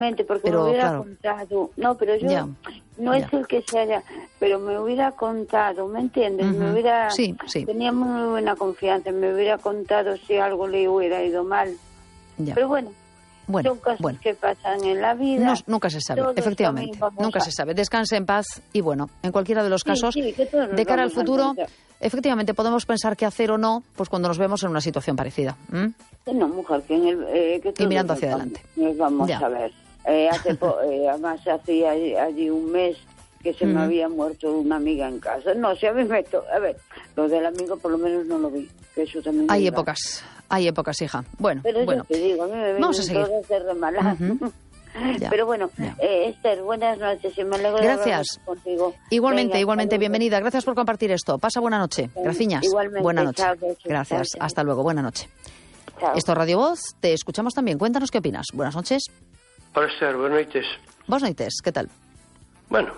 porque pero, me hubiera claro, contado. No, pero yo ya, no es ya. el que se haya, pero me hubiera contado, ¿me entiendes? Ujú. Sí. Tenía muy buena confianza, me hubiera contado si algo le hubiera ido mal. Ya. Pero bueno, son cosas que pasan en la vida. Nunca se sabe, Todos efectivamente. Nunca se sabe. Descanse en paz y bueno, en cualquiera de los casos, de cara al futuro, efectivamente podemos pensar qué hacer o no, pues cuando nos vemos en una situación parecida. No, mujer, que y mirando hacia adelante. Nos vamos a ver. Además, hacía allí un mes que se me había muerto una amiga en casa. No, si a mí me... A ver, lo del amigo por lo menos no lo vi. Que eso también hay épocas, hija. Bueno, pero yo te digo, a mí me vamos a seguir. Todas de remala. Pero bueno, Esther, buenas noches y me alegro de hablar contigo. Igualmente, bienvenida. Gracias por compartir esto. Pasa buena noche. Graciñas. Igualmente. Buena noche. Chao, gracias. Chao. Hasta luego. Buena noche. Chao. Esto es Radio Voz. Te escuchamos también. Cuéntanos qué opinas. Buenas noches. Hola, Esther. Buenas noches. Buenas noches. ¿Qué tal? Bueno,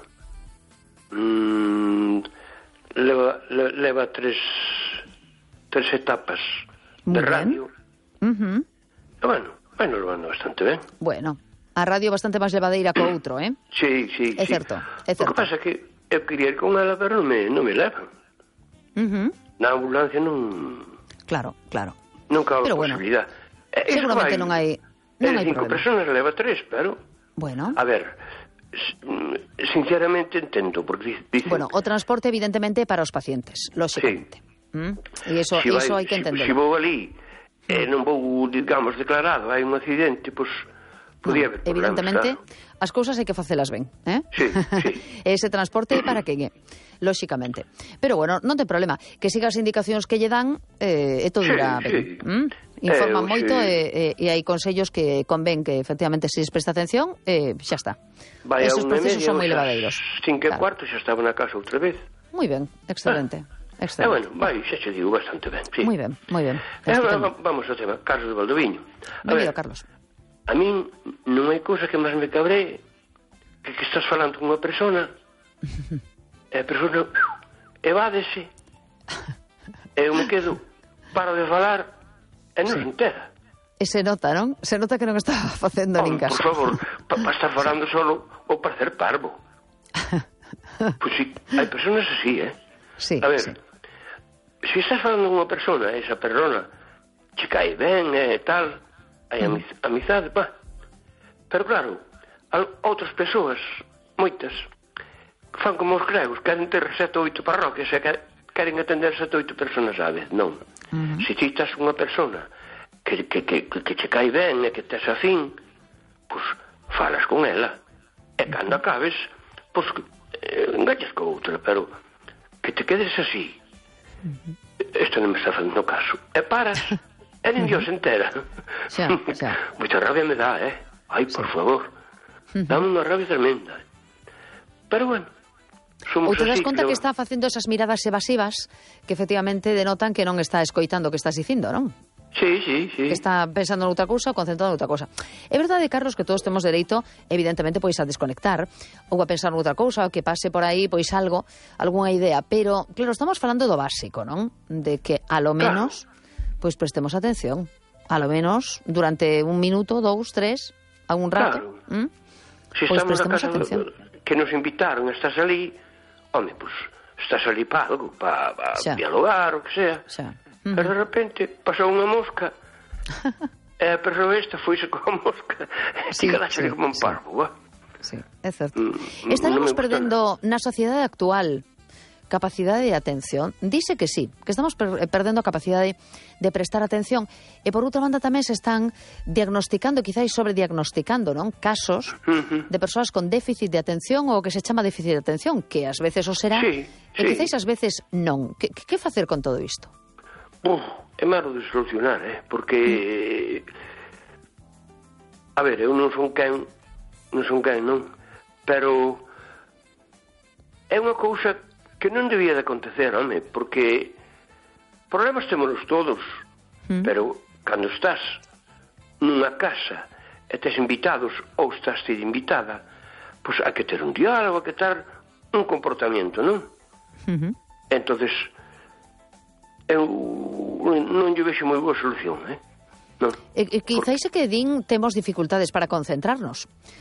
leva tres etapas muy de radio. Bien. Bueno, levando bastante ben. Bueno, a radio bastante máis levadeira co outro, eh? Sí. É certo. O que pasa é que eu quería ir con ela, pero non me levan. Na ambulancia non... Claro. Non cabe posibilidad. Seguramente non hai problema. 5 personas leva 3, pero... Bueno. A ver, sinceramente entendo, porque dicen... Bueno, o transporte evidentemente para os pacientes, lógicamente. E iso hai que entenderlo. Se vou ali non vou, digamos, declarado, hai un accidente, pois podía haber problemas. Evidentemente, claro. As cousas hai que facelas ben, eh? Sí. Ese transporte para quen é, lógicamente. Pero bueno, non ten problema, que siga as indicacións que lle dan, e todo irá ben. Informan moito e hai consellos que convén que efectivamente se les presta atención, xa está. Esos procesos son moi levadeiros. 5:15 xa estaba na casa outra vez. Moi ben, excelente. Bueno, xa te digo bastante ben, sí. Moi ben. Vamos ao tema, Carlos de Valdoviño. Benvido, Carlos. A min non hai cousa que máis me cabre que estás falando con unha persona e a persona evádese e eu me quedo, paro de falar e non se entera. E se nota, non? Se nota que non está facendo nin caso. Por favor, para estar falando solo ou para ser parvo. Pois sí, hai personas así, Sí, a ver, se estás falando con unha persona, esa persona che cae ben e tal, hai amizade, pero claro, outras persoas, moitas, fan como os gregos, queren ter 7 ou 8 parroquias e queren atender 7 ou 8 personas á vez, non. Se ti estás unha persona que che cae ben e que tes afín, pois falas con ela, e cando acabes, pois enganchas co outra, pero que te quedes así, isto non me está facendo caso, e paras, e nin Dios entera. Xa. Moita rabia me dá, ai, por favor, dame unha rabia tremenda. Pero bueno, somos ou te das así, conta que está facendo esas miradas evasivas que efectivamente denotan que non está escoitando o que estás dicindo, non? Sí. Que está pensando noutra cousa ou concentrado noutra cousa. É verdade, Carlos, que todos temos dereito, evidentemente, pois a desconectar ou a pensar noutra cousa, ou que pase por aí, pois algo, algunha idea, pero, claro, estamos falando do básico, non? De que, a lo menos, pois prestemos atención. A lo menos, durante 1 minuto, 2, 3, algún rato. Claro. Se pois estamos na casa atención. Que nos invitaron, estás ali, home, pois, estás ali para algo, para dialogar, o que sea. Pero de repente pasou unha mosca e a persoa esta foise coa mosca e quedaxe como un parvo. Sí, é certo. Estaremos perdendo na sociedade actual capacidade de atención. Dice que sí, que estamos perdendo a capacidade de prestar atención e por outra banda tamén se están diagnosticando, quizáis sobrediagnosticando, non? Casos de persoas con déficit de atención ou que se chama déficit de atención, que ás veces o será e quizáis ás veces non. Que facer con todo isto? É malo de solucionar, porque a ver, eu non son quen, non, pero é unha cousa que non debía de acontecer, home, porque problemas témonos todos, pero cando estás nunha casa e tes invitados ou estás ti invitada, pois hai que ter un diálogo, hai que ter un comportamento, non? Entonces eu non lle vexo moi boa solución, Non. Quizáis é que din temos dificultades para concentrarnos.